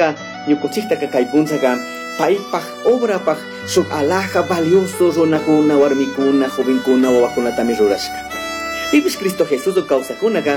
ka ñukunchikta kaypunchaka paypaq obrapaq suk alaja valioso runakuna warmikuna jovenkuna wawakunatami rurashka. Pipis Cristo Jesús kawsakunaka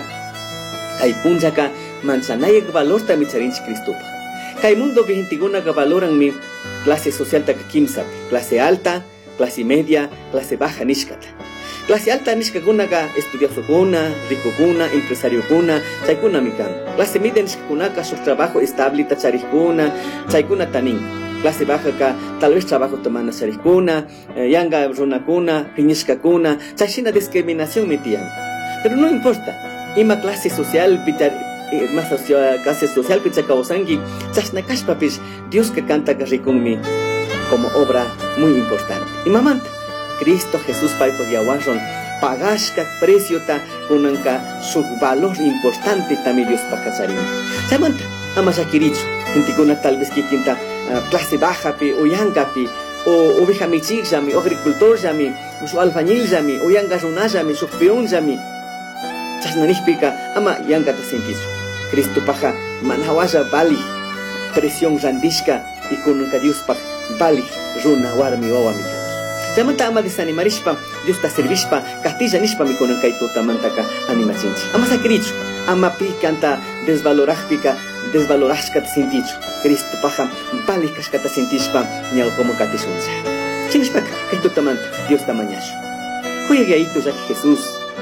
kaypunchaka manchanayak valortami charinchik Cristopaq. Kay mundo vigentikunaka valoranmi clase social taka kimsapi, clase alta, clase media, clase baja nishkata. Clase alta nishkakunaka estudiosokuna, ricokuna, empresariokuna, chaykuna mikan. Clase media nishkakunaka su trabajo estable tacharikuna, chaykuna tanin. Clase baja ka tal vez trabajo tomana charikuna, yanga runakuna, piñishkakuna, chayshina discriminación metian. Pero no importa, ima clase social pitar más clase social pichakausangi, chashnakashpapish Dios que canta rikunmi como obra muy importante. Y mamanta Cristo Jesús paipo yawaron pagashka precio ta kunanka su valor importante también Dios pakacharin. Samanta amasakiricho intikuna tal vez kikinta clase baja pi o yanga pi o oveja michirjami o agricultor jami su albañil jami o yanga runajami su peón jami chasnanishpika ama yanga ta senticho. Cristo paja manawasha bali presión randishka y kunanka Dios pak bali runa warmi wawamika. Samanta ama desanimarishpa, Dios ta servishpa, castilla nishpa mi konan kaito tamantaka animachinchi. Ama sakricho, ama pikanta desvalorajpika, desvalorashka ta sinticho. Cristo paja balikashka ta sintishpa, nyal como katishuncha. Chinishpaka, kaito tamanta, Dios tamañasho. Kuya gaito ya Jesús,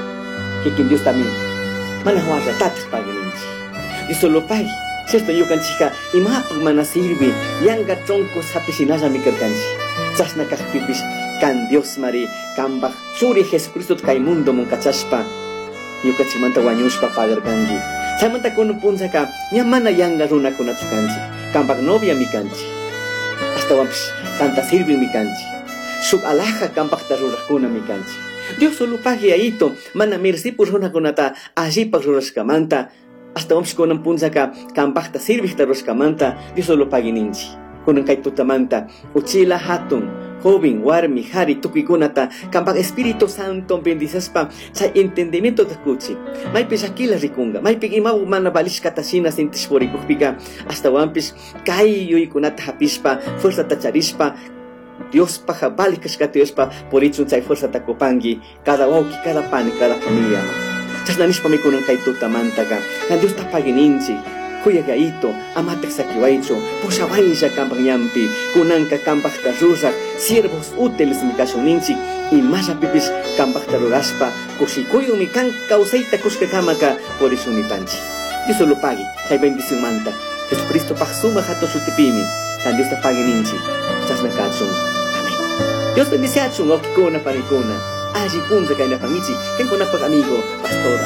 que quien Dios también, manahuarra tatas paganinchi. Dios solo pague. Cierto yo canchica, y mapag manasirbi, yanga troncos hapisinaja mi kerkanchi. Chasna pipis. Kan Dios mari kambak suri Jesucristo kay mundo mong kachaspa yukachimanta wanyushpa pagar kanji samanta kuno punsaka nyamana yanga runa kuna kanji kambak novia mi kanji hasta wampis kanta sirvi mi kanji suk alaja kambak tarura kuna mi kanji Dios solo pagi aito mana mersi por runa kunata allí pa ruraskamanta hasta wampis kuno punsaka kambak ta sirvi taruraskamanta Dios solo pagi ninji kuno kay tutamanta uchila hatun joven, warmi, hari, tukikunata, kampak Espíritu Santo bendizaspa, sa entendimiento de kuchi. May pisakila rikunga, may pigimaw manabalish katasina sintis porikukpika, hasta wampis, kayo ikunata hapispa, fuerza tacharispa, Dios paja balikas katiospa, por ichun say fuerza takopangi, cada wauki, cada pan, cada familia. Chasnanispa mi kunan kay tutamantaka, na Dios tapagininchi, kuya gaito, amatek sakiwaicho, poshawaisha kampak yampi, kunanka kampak tarusa, siervos útiles mi kasuninchi, y masha pipis kampak taruraspa, kushikuyo mi kan kauseita kushkakamaka, por eso ni panchi. Dios solo pague, hay bendición manta, Jesucristo paxuma jato sutipimi, tan Dios ta pague ninchi, chasna kachun. Amén. Dios bendice achun, okikona panikona, allí punza kaina pamichi, ken kona pag amigo, pastor.